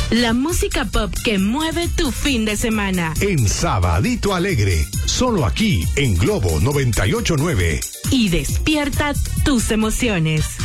La música pop que mueve tu fin de semana. En Sabadito Alegre, solo aquí en Globo 98.9. Y despierta tus emociones.